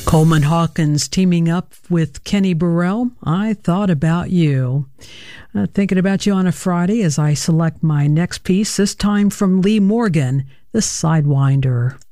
Coleman Hawkins teaming up with Kenny Burrell. I thought about you. Thinking about you on a Friday as I select my next piece, this time from Lee Morgan, The Sidewinder.